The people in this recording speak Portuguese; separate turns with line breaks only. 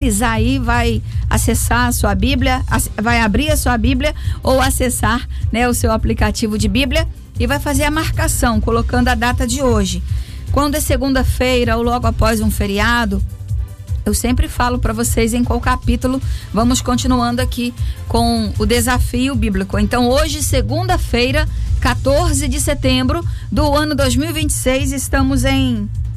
pisar aí, vai acessar a sua Bíblia, vai abrir a sua Bíblia ou acessar, né, o seu aplicativo de Bíblia e vai fazer a marcação, colocando a data de hoje. Quando é segunda-feira ou logo após um feriado, eu sempre falo para vocês em qual capítulo vamos continuando aqui com o desafio bíblico. Então hoje, segunda-feira, 14 de setembro do ano 2026, estamos em